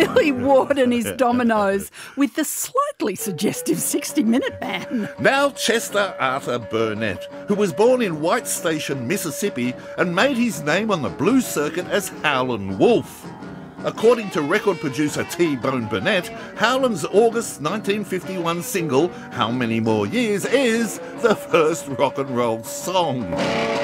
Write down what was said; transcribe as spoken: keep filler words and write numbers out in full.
Billy Ward and his Dominoes with the slightly suggestive sixty minute Man. Now Chester Arthur Burnett, who was born in White Station, Mississippi, and made his name on the blues circuit as Howlin' Wolf. According to record producer T-Bone Burnett, Howlin's August nineteen fifty-one single, How Many More Years, is the first rock and roll song.